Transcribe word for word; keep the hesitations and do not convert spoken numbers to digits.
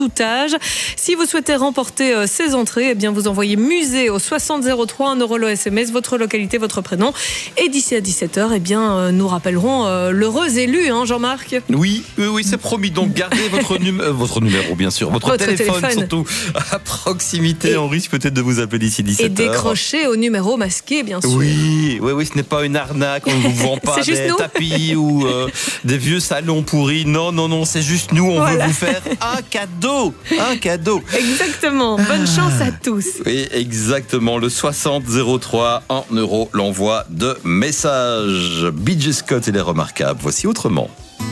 tout âge. Si vous souhaitez remporter euh, ces entrées, eh bien vous envoyez musée au soixante zéro trois, un euro le S M S, votre localité, votre prénom. Et d'ici à dix-sept heures, eh bien, euh, nous rappellerons euh, l'heureux élu, hein, Jean-Marc. Oui, oui, oui, c'est promis. Donc gardez votre, numé- euh, votre numéro, bien sûr, votre, Votre téléphone, téléphone. surtout à proximité. Et- On risque peut-être de vous appeler d'ici dix-sept heures. Et décrochez au numéro masqué, bien sûr. Oui, oui, oui, ce n'est pas une arnaque. On ne vous vend pas C'est juste des nous. tapis ou euh, des vieux salons pourris. Non, non, non, c'est juste nous. On Voilà. veut vous faire un cadeau, un cadeau. Exactement. Bonne chance à tous. Oui, exactement. Le soixante zéro trois, un euro l'envoi de messages. B J Scott et les remarquables. Voici autrement.